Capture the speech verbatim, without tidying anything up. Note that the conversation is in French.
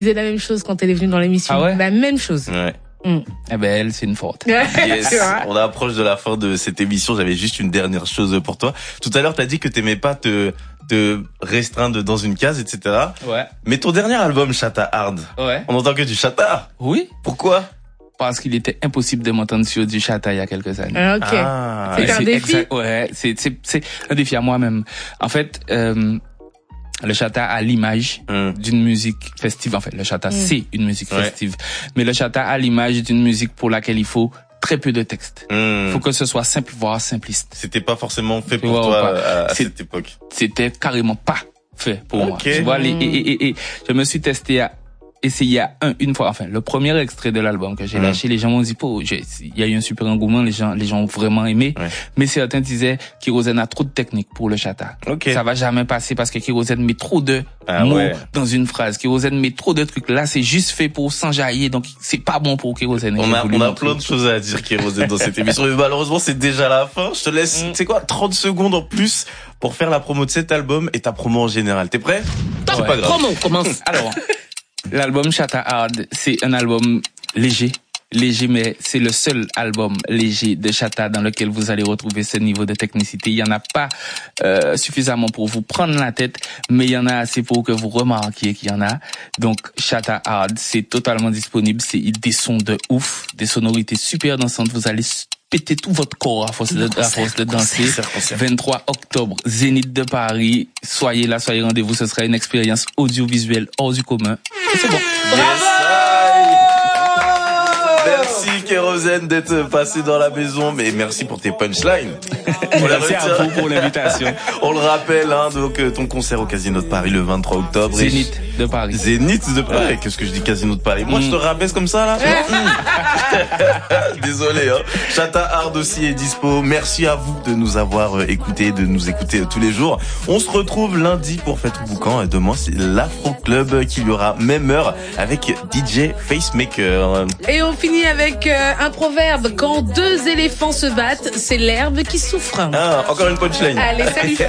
disait la même chose quand elle est venue dans l'émission. Ah ouais? La même chose. Ouais. Mm. Eh ben, elle, c'est une forte. Yes. On approche de la fin de cette émission. J'avais juste une dernière chose pour toi. Tout à l'heure, t'as dit que t'aimais pas te, te restreindre dans une case, et cetera. Ouais. Mais ton dernier album, Shatta Hard, Ouais. on entend que du Shatta. Oui. Pourquoi? Parce qu'il était impossible de m'entendre sur du Shatta il y a quelques années. Ah, ok. Ah, C'est ouais. un défi. exact- ouais, c'est, c'est, c'est un défi à moi-même. En fait, euh, le Shatta a l'image Mm. d'une musique festive. En fait, le Shatta, Mm. c'est une musique Ouais. festive. Mais le Shatta a l'image d'une musique pour laquelle il faut très peu de texte. Hmm. Il faut que ce soit simple, voire simpliste. C'était pas forcément fait Tu pour vois, toi ou pas. à, à C'est- cette époque. C'était carrément pas fait pour moi. Ok. Tu vois, les, et, et, et, et je me suis testé à essayer à un, une fois. Enfin, le premier extrait de l'album que j'ai Mm. lâché, les gens m'ont dit, oh, j'ai- il y a eu un super engouement, les gens, les gens ont vraiment aimé. Ouais. Mais certains disaient, Kérosène a trop de technique pour le Shatta. Ok. Ça va jamais passer parce que Kérosène met trop de Ah mots ouais. dans une phrase. Kérosène met trop de trucs. Là, c'est juste fait pour s'enjailler, donc c'est pas bon pour Kérosène. On J'ai a, voulu on a montrer. plein de choses à dire qui est dans cette émission. Mais malheureusement, c'est déjà la fin. Je te laisse, Mm. tu sais quoi, trente secondes en plus pour faire la promo de cet album et ta promo en général. T'es prêt? C'est Ouais. pas grave. Promo, commence. Alors, l'album Shatta Hard, c'est un album léger. Léger, mais c'est le seul album léger de Shatta dans lequel vous allez retrouver ce niveau de technicité. Il y en a pas euh, suffisamment pour vous prendre la tête, mais il y en a assez pour que vous remarquiez qu'il y en a. Donc, Shatta Hard, c'est totalement disponible. C'est des sons de ouf, des sonorités super dansantes. Vous allez péter tout votre corps à force de, à force de danser. Concert, concert. vingt-trois octobre, Zénith de Paris. Soyez là, soyez rendez-vous. Ce sera une expérience audiovisuelle hors du commun. Et c'est bon. Yes, aïe. Merci Kérosène d'être passé dans la maison, mais merci pour tes punchlines. On les Merci à retient. vous pour l'invitation. On le rappelle, hein, donc euh, ton concert au Casino de Paris le vingt-trois octobre. Et Zénith de Paris. Zénith de Paris. Qu'est-ce que je dis, Casino de Paris? Moi, Mm. je te rabaisse comme ça, là? Désolé, hein. Shatta Hard aussi est dispo. Merci à vous de nous avoir euh, écoutés, de nous écouter euh, tous les jours. On se retrouve lundi pour Fête au Boucan. Et demain, c'est l'Afro Club qui y aura même heure avec D J Facemaker. Et on finit avec euh, un proverbe. Quand deux éléphants se battent, c'est l'herbe qui souffre. Ah, encore une punchline. Allez, salut.